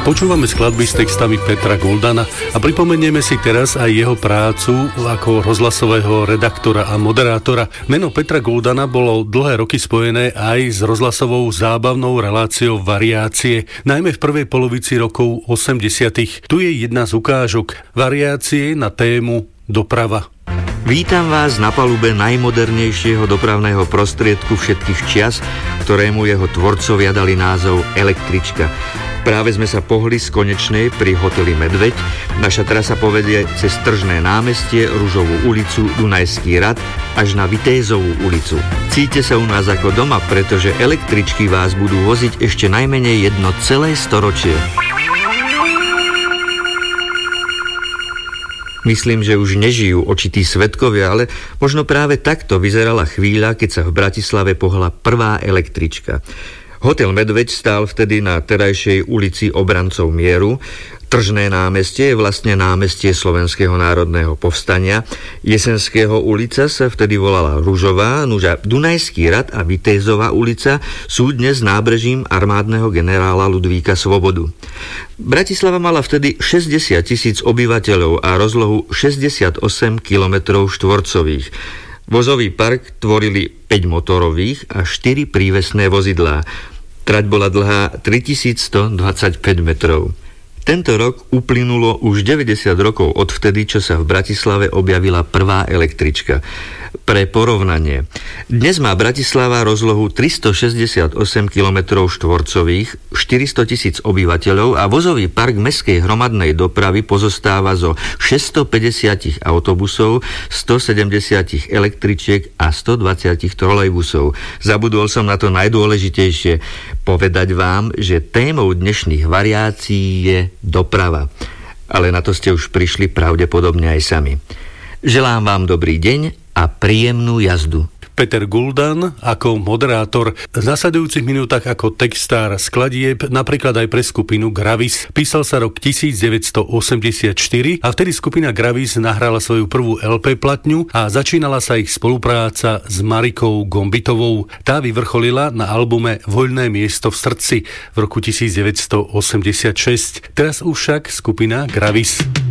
Počúvame skladby s textami Petra Goldana a pripomenieme si teraz aj jeho prácu ako rozhlasového redaktora a moderátora. Meno Petra Goldana bolo dlhé roky spojené aj s rozhlasovou zábavnou reláciou Variácie, najmä v prvej polovici rokov 80. Tu je jedna z ukážok Variácie na tému doprava. Vítam vás na palube najmodernejšieho dopravného prostriedku všetkých čias, ktorému jeho tvorcovia dali názov električka. Práve sme sa pohli z Konečnej pri hoteli Medveď. Naša trasa povedie cez Tržné námestie, Ružovú ulicu, Dunajský rad až na Vitézovú ulicu. Cíťte sa u nás ako doma, pretože električky vás budú voziť ešte najmenej jedno celé storočie. Myslím, že už nežijú očití svedkovia, ale možno práve takto vyzerala chvíľa, keď sa v Bratislave pohla prvá električka. Hotel Medveď stál vtedy na terajšej ulici Obrancov mieru. Tržné námestie je vlastne námestie Slovenského národného povstania. Jesenského ulica sa vtedy volala Ružová, Dunajský rad a Vitézová ulica sú dnes nábrežím armádneho generála Ludvíka Svobodu. Bratislava mala vtedy 60 000 obyvateľov a rozlohu 68 km štvorcových. Vozový park tvorili 5 motorových a 4 prívesné vozidlá. Trať bola dlhá 3125 metrov. Tento rok uplynulo už 90 rokov odvtedy, čo sa v Bratislave objavila prvá električka. Pre porovnanie. Dnes má Bratislava rozlohu 368 km štvorcových, 400 000 obyvateľov a vozový park mestskej hromadnej dopravy pozostáva zo 650 autobusov, 170 električiek a 120 trolejbusov. Zabudol som na to najdôležitejšie. Povedať vám, že témou dnešných variácií je doprava. Ale na to ste už prišli pravdepodobne aj sami. Želám vám dobrý deň a príjemnú jazdu. Peter Guldan ako moderátor v nasledujúcich minútach ako textár skladieb, napríklad aj pre skupinu Gravis. Písal sa rok 1984 a vtedy skupina Gravis nahrala svoju prvú LP platňu a začínala sa ich spolupráca s Marikou Gombitovou. Tá vyvrcholila na albume Voľné miesto v srdci v roku 1986. Teraz už však skupina Gravis.